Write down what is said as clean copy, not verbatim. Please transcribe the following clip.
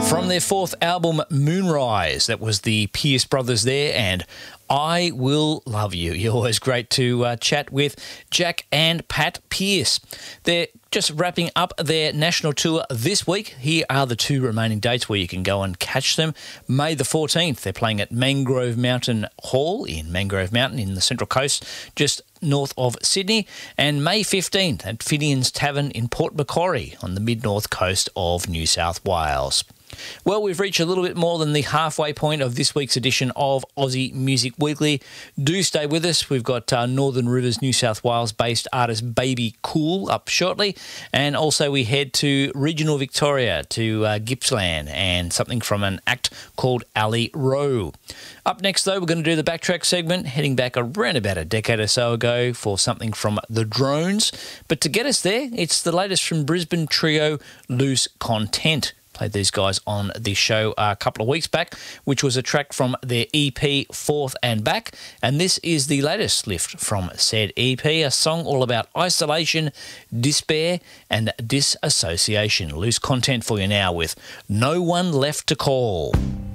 From their fourth album, Moonrise, that was the Pierce brothers there, and I Will Love You. You're always great to chat with Jack and Pat Pierce. They're just wrapping up their national tour this week. Here are the two remaining dates where you can go and catch them. May the 14th, they're playing at Mangrove Mountain Hall in Mangrove Mountain in the Central Coast, just north of Sydney, and May 15th at Finian's Tavern in Port Macquarie on the mid-north coast of New South Wales. Well, we've reached a little bit more than the halfway point of this week's edition of Aussie Music Weekly. Do stay with us. We've got Northern Rivers, New South Wales-based artist Baby Cool up shortly. And also we head to regional Victoria, to Gippsland, and something from an act called Ali Rowe. Up next, though, we're going to do the Backtrack segment, heading back around about a decade or so ago for something from The Drones. But to get us there, it's the latest from Brisbane trio Loose Content. Played these guys on the show a couple of weeks back, which was a track from their EP, Forth and Back. And this is the latest lift from said EP, a song all about isolation, despair and disassociation. Loose Content for you now with No One Left to Call.